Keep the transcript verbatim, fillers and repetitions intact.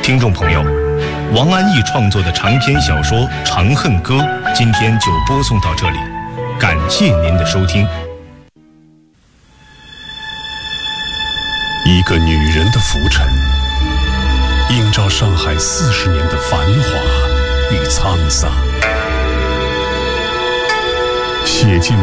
听众朋友，王安忆创作的长篇小说《长恨歌》今天就播送到这里，感谢您的收听。 一个女人的浮沉，映照上海四十年的繁华与沧桑，写尽